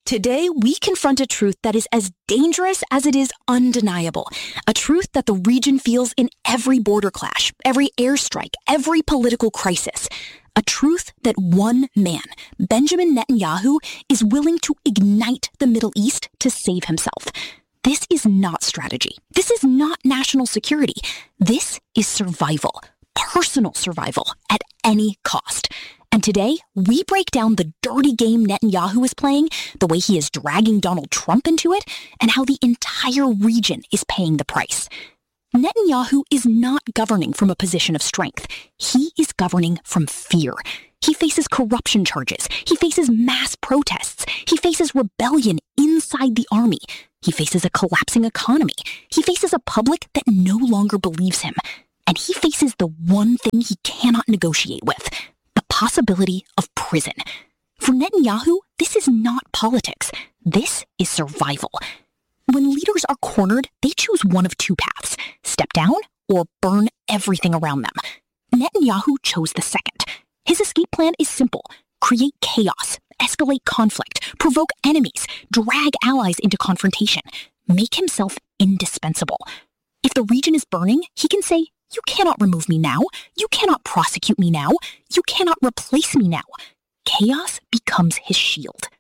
Today, we confront a truth that is as dangerous as it is undeniable. A truth that the region feels in every border clash, every airstrike, every political crisis. A truth that one man, Benjamin Netanyahu, is willing to ignite the Middle East to save himself. This is not strategy. This is not national security. This is survival, personal survival at any cost. And today, we break down the dirty game Netanyahu is playing, the way he is dragging Donald Trump into it, and how the entire region is paying the price. Netanyahu is not governing from a position of strength. He is governing from fear. He faces corruption charges. He faces mass protests. He faces rebellion inside the army. He faces a collapsing economy. He faces a public that no longer believes him. And he faces the one thing he cannot negotiate with: the possibility of prison. For Netanyahu, this is not politics. This is survival. When leaders are cornered, they choose one of two paths: step down or burn everything around them. Netanyahu chose the second. His escape plan is simple: create chaos, escalate conflict, provoke enemies, drag allies into confrontation, make himself indispensable. If the region is burning, he can say, "You cannot remove me now. You cannot prosecute me now. You cannot replace me now." Chaos becomes his shield.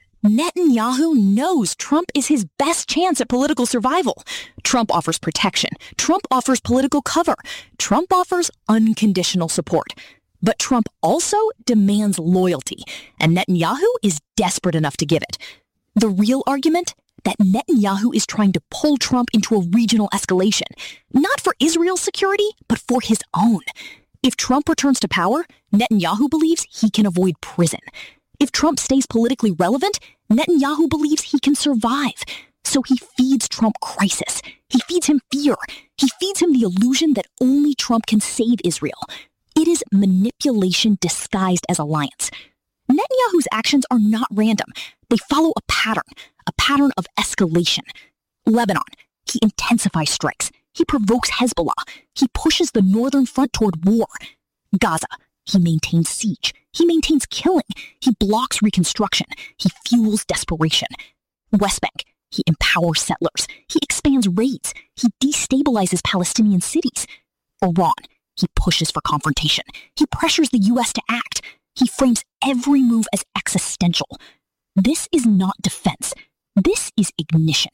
Netanyahu knows Trump is his best chance at political survival. Trump offers protection. Trump offers political cover. Trump offers unconditional support. But Trump also demands loyalty, and Netanyahu is desperate enough to give it. The real argument? That Netanyahu is trying to pull Trump into a regional escalation, not for Israel's security, but for his own. If Trump returns to power, Netanyahu believes he can avoid prison. If Trump stays politically relevant, Netanyahu believes he can survive. So he feeds Trump crisis. He feeds him fear. He feeds him the illusion that only Trump can save Israel. It is manipulation disguised as alliance. Netanyahu's actions are not random. They follow a pattern of escalation. Lebanon, he intensifies strikes. He provokes Hezbollah. He pushes the northern front toward war. Gaza, he maintains siege. He maintains killing. He blocks reconstruction. He fuels desperation. West Bank, he empowers settlers. He expands raids. He destabilizes Palestinian cities. Iran, he pushes for confrontation. He pressures the U.S. to act. He frames every move as existential. This is not defense. This is ignition.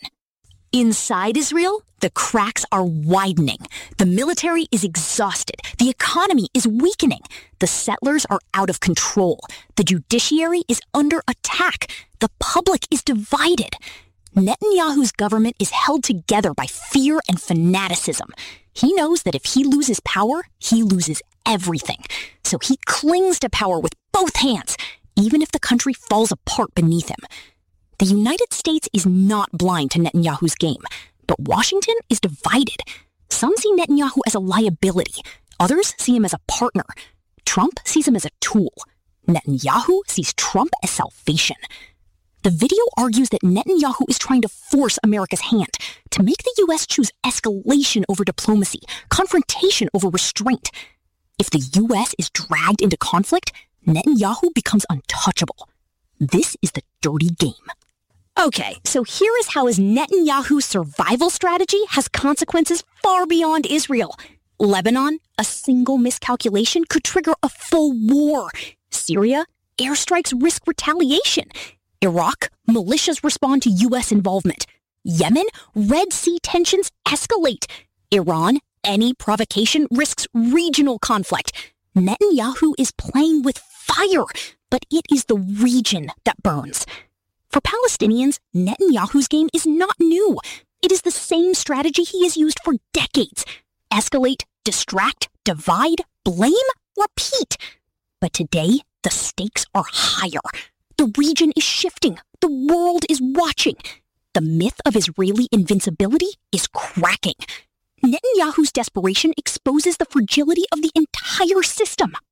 Inside Israel, the cracks are widening. The military is exhausted. The economy is weakening. The settlers are out of control. The judiciary is under attack. The public is divided. Netanyahu's government is held together by fear and fanaticism. He knows that if he loses power, he loses everything. So he clings to power with both hands, even if the country falls apart beneath him. The United States is not blind to Netanyahu's game, but Washington is divided. Some see Netanyahu as a liability. Others see him as a partner. Trump sees him as a tool. Netanyahu sees Trump as salvation. The video argues that Netanyahu is trying to force America's hand, to make the U.S. choose escalation over diplomacy, confrontation over restraint. If the U.S. is dragged into conflict, Netanyahu becomes untouchable. This is the dirty game. Okay, so here is how his Netanyahu survival strategy has consequences far beyond Israel. Lebanon, a single miscalculation could trigger a full war. Syria, airstrikes risk retaliation. Iraq, militias respond to U.S. involvement. Yemen, Red Sea tensions escalate. Iran, any provocation risks regional conflict. Netanyahu is playing with fire, but it is the region that burns. For Palestinians, Netanyahu's game is not new. It is the same strategy he has used for decades. Escalate, distract, divide, blame, repeat. But today, the stakes are higher. The region is shifting. The world is watching. The myth of Israeli invincibility is cracking. Netanyahu's desperation exposes the fragility of the entire system.